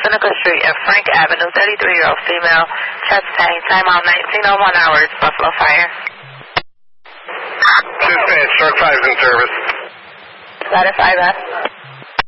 Seneca Street and Frank Avenue, 33-year-old female, chest pain, timeout 19:01 hours, Buffalo Fire. Dispatch, Shark 5's in service. Ladder 5F.